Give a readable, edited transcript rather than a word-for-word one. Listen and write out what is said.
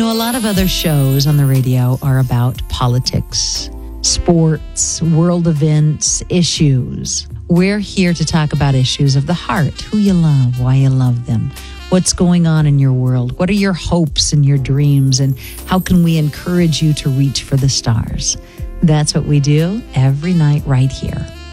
A lot of other shows on the radio are about politics, sports, world events, issues. We're here to talk about issues of the heart, who you love, why you love them, what's going on in your world, what are your hopes and your dreams, and how can we encourage you to reach for the stars? That's what we do every night right here